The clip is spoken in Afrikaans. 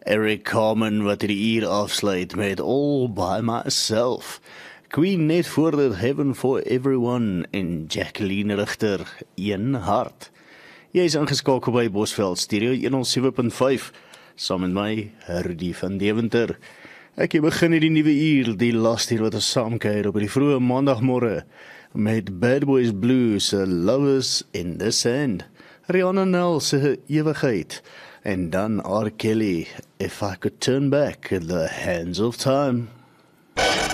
Eric Carmen wat die uur afsluit met All By Myself. Queen net voor dit Heaven For Everyone en Jacqueline Richter, Een Hart. Jy is ingeskakel by Bosveld Stereo 107.5, saam met my, Rudy van Deventer. Ek begin die nuwe uur, die laaste uur wat ons saamkuier op die vroeë maandagmorgen, met Bad Boys Blues, Lovers in the Sand, Rihanna Nel se Ewigheid, en dan R. Kelly, If I Could Turn Back the Hands of Time.